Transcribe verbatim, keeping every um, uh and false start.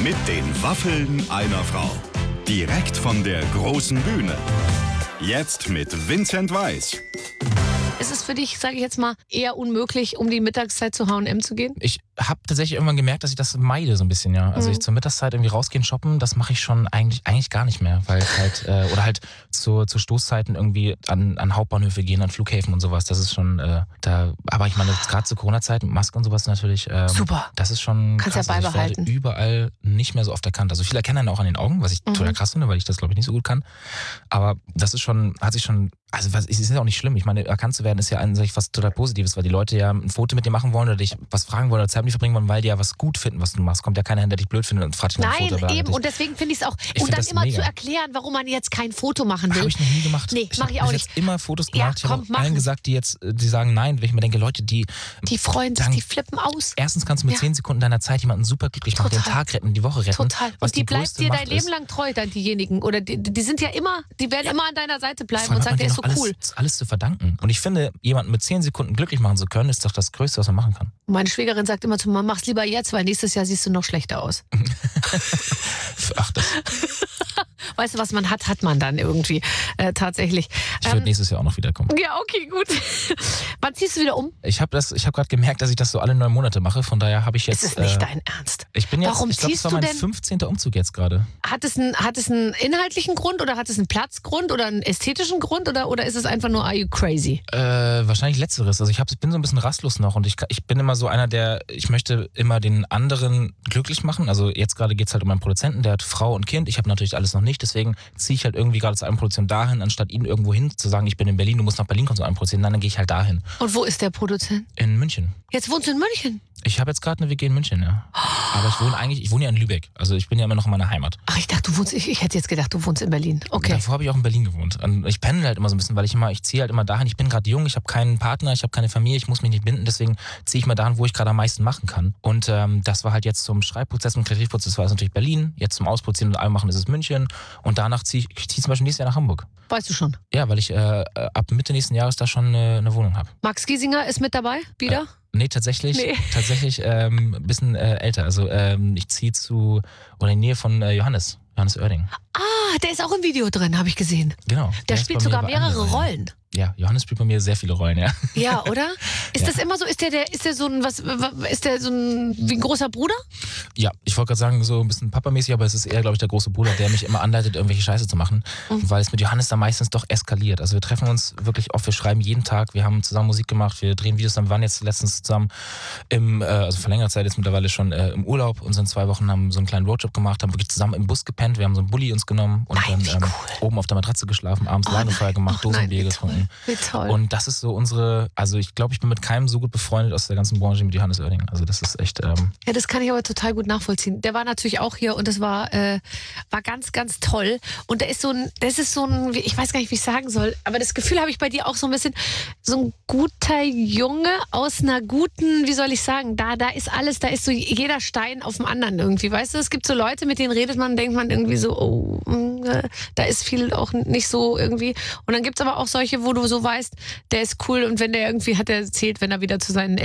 Mit den Waffeln einer Frau. Direkt von der großen Bühne. Jetzt mit Vincent Weiss. Ist es für dich, sage ich jetzt mal, eher unmöglich, um die Mittagszeit zu H und M zu gehen? Ich habe tatsächlich irgendwann gemerkt, dass ich das meide so ein bisschen, ja. Also Mhm. ich zur Mittagszeit irgendwie rausgehen, shoppen, das mache ich schon eigentlich eigentlich gar nicht mehr. Weil halt, äh, oder halt zu, zu Stoßzeiten irgendwie an, an Hauptbahnhöfe gehen, an Flughäfen und sowas. Das ist schon, äh, da, aber ich meine, gerade zur Corona-Zeit mit Maske und sowas natürlich. Ähm, Super. Das ist schon Kannst ja krass. Also beibehalten. Ich werde überall nicht mehr so oft erkannt. Also viele erkennen einen auch an den Augen, was ich Mhm. total krass finde, weil ich das, glaube ich, nicht so gut kann. Aber das ist schon, hat sich schon, also was, es ist ja auch nicht schlimm. Ich meine, erkannt zu werden ist ja an sich was total Positives, weil die Leute ja ein Foto mit dir machen wollen oder dich was fragen wollen oder Zeit mit dir verbringen wollen, weil die ja was gut finden, was du machst. Kommt ja keiner hin, der dich blöd findet und fragt dich nach einem Nein, Foto. aber eben. dich- Und deswegen finde ich es auch. Ich und find dann das immer mega. zu erklären, warum man jetzt kein Foto machen will. Habe ich noch nie gemacht. Nee, mach hab ich auch bis nicht. jetzt immer Fotos Ja, gemacht. Ich habe komm, auch machen. allen gesagt, die jetzt, äh, die sagen nein, weil ich mir denke, Leute, die, Die freuen sich, Dank- die flippen aus. erstens kannst du mit Ja. zehn Sekunden deiner Zeit jemanden super glücklich machen, den Total. Tag retten, die Woche retten. Total. Was Und die, bleibt größte dir Macht dein Leben ist. lang treu, dann diejenigen. Oder die, die sind ja immer, die werden immer an deiner Seite bleiben Vor allem und hat sagen, man der ist so denen auch cool. alles, alles zu verdanken. Und ich finde, jemanden mit zehn Sekunden glücklich machen zu können, ist doch das Größte, was man machen kann. Meine Schwägerin sagt immer zu mir, mach's lieber jetzt, weil nächstes Jahr siehst du noch schlechter aus. Ach, das, Weißt du, was man hat, hat man dann irgendwie äh, tatsächlich. ich würde nächstes Jahr auch noch wiederkommen. Ja, okay, gut. Wann ziehst du wieder um? Ich habe das, ich habe gerade gemerkt, dass ich das so alle neun Monate mache. Von daher habe ich jetzt. Es ist nicht äh, dein Ernst. Ich bin jetzt. Warum ich glaube, ziehst das war du mein denn- fünfzehnter Umzug jetzt gerade. Hat es, einen, hat es einen inhaltlichen Grund oder hat es einen Platzgrund oder einen ästhetischen Grund oder, oder ist es einfach nur, are you crazy? Äh, wahrscheinlich letzteres. Also ich, hab, ich bin so ein bisschen rastlos noch und ich, ich bin immer so einer, der, ich möchte immer den anderen glücklich machen. Also jetzt gerade geht es halt um einen Produzenten, der hat Frau und Kind. Ich habe natürlich alles noch nicht, deswegen ziehe ich halt irgendwie gerade zu einem Produzenten dahin, anstatt ihn irgendwo hin zu sagen, ich bin in Berlin, du musst nach Berlin kommen zu einem Produzenten. Nein, dann gehe ich halt dahin. Und wo ist der Produzent? In München. Jetzt wohnst du in München. Ich habe jetzt gerade eine W G in München, ja. Aber ich wohne eigentlich, ich wohne ja in Lübeck. Also ich bin ja immer noch in meiner Heimat. Ach, ich dachte, du wohnst, ich, ich hätte jetzt gedacht, du wohnst in Berlin. Okay. Davor habe ich auch in Berlin gewohnt. Und ich pendel halt immer so ein bisschen, weil ich immer, ich ziehe halt immer dahin. Ich bin gerade jung, ich habe keinen Partner, ich habe keine Familie, ich muss mich nicht binden. Deswegen ziehe ich mal dahin, wo ich gerade am meisten machen kann. Und ähm, das war halt jetzt zum Schreibprozess und Kreativprozess war es natürlich Berlin. Jetzt zum Ausproduzieren und allem machen ist es München. Und danach ziehe ich, ich ziehe zum Beispiel nächstes Jahr nach Hamburg. Weißt du schon. Ja, weil ich äh, ab Mitte nächsten Jahres da schon eine, eine Wohnung habe. Max Giesinger ist mit dabei, wieder? Nee, tatsächlich, Nee. tatsächlich ähm, ein bisschen äh, älter. Also ähm, ich ziehe zu, oder in der Nähe von äh, Johannes, Johannes Oerding. Ah, der ist auch im Video drin, habe ich gesehen. Genau. Der ist spielt bei mir sogar bei mehrere anderen. Rollen. Ja, Johannes spielt bei mir sehr viele Rollen, ja. Ja, oder? Ist Ja. das immer so? Ist der, der, ist der so ein, was, wa- ist der so ein, wie ein großer Bruder? Ja, ich wollte gerade sagen, so ein bisschen papamäßig, aber es ist eher, glaube ich, der große Bruder, der mich immer anleitet, irgendwelche Scheiße zu machen, Mhm. weil es mit Johannes dann meistens doch eskaliert. Also wir treffen uns wirklich oft, wir schreiben jeden Tag, wir haben zusammen Musik gemacht, wir drehen Videos, dann wir waren jetzt letztens zusammen im, äh, also vor längerer Zeit jetzt mittlerweile schon äh, im Urlaub und sind zwei Wochen, haben so einen kleinen Roadtrip gemacht, haben wirklich zusammen im Bus gepennt, wir haben so einen Bulli uns genommen und Nein, dann wie ähm, cool. oben auf der Matratze geschlafen, abends Oh Lagerfeuer nein, gemacht, oh nein, Dosenbier wie getrunken. Wie toll. Und das ist so unsere, also ich glaube, ich bin mit keinem so gut befreundet aus der ganzen Branche mit Johannes Oerding. Also das ist echt, ähm, Ja, das kann ich aber total gut nachvollziehen. Der war natürlich auch hier und das war, äh, war ganz, ganz toll. Und der ist so ein, das ist so ein, ich weiß gar nicht, wie ich sagen soll, aber das Gefühl habe ich bei dir auch so ein bisschen, so ein guter Junge aus einer guten, wie soll ich sagen, da, da ist alles, da ist so jeder Stein auf dem anderen irgendwie, weißt du? Es gibt so Leute, mit denen redet man, denkt man irgendwie so, oh, mh, da ist viel auch nicht so irgendwie. Und dann gibt es aber auch solche, wo du so weißt, der ist cool und wenn der irgendwie, hat er erzählt, wenn er wieder zu seinen